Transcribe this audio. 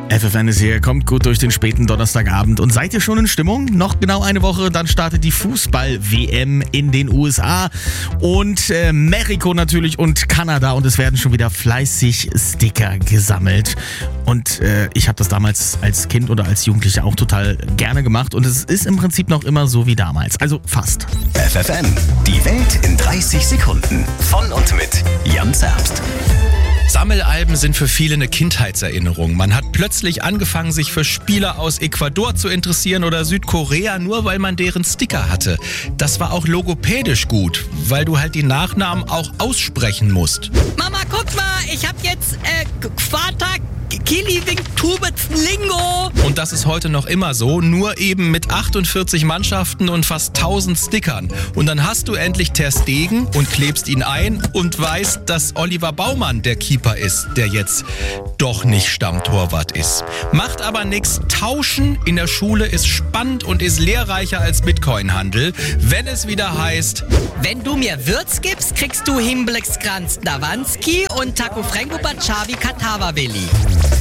FFN ist hier, kommt gut durch den späten Donnerstagabend. Und seid ihr schon in Stimmung? Noch genau eine Woche, dann startet die Fußball-WM in den USA. Und Mexiko natürlich und Kanada. Und es werden schon wieder fleißig Sticker gesammelt. Und ich habe das damals als Kind oder als Jugendlicher auch total gerne gemacht. Und es ist im Prinzip noch immer so wie damals. Also fast. FFN, die Welt in 30 Sekunden. Von und mit Jan Zerbst. Sammelalben sind für viele eine Kindheitserinnerung. Man hat plötzlich angefangen, sich für Spieler aus Ecuador zu interessieren oder Südkorea, nur weil man deren Sticker hatte. Das war auch logopädisch gut, weil du halt die Nachnamen auch aussprechen musst. Mama, guck mal, ich hab jetzt Vater Kiliwing Lingo. Und das ist heute noch immer so, nur eben mit 48 Mannschaften und fast 1000 Stickern. Und dann hast du endlich Ter Stegen und klebst ihn ein und weißt, dass Oliver Baumann der Keeper ist, der jetzt doch nicht Stammtorwart ist. Macht aber nichts. Tauschen in der Schule ist spannend und ist lehrreicher als Bitcoin-Handel, wenn es wieder heißt: Wenn du mir Würz gibst, kriegst du Himblex Kranz Dawanski und Taco Franco Bachavi Katawawili.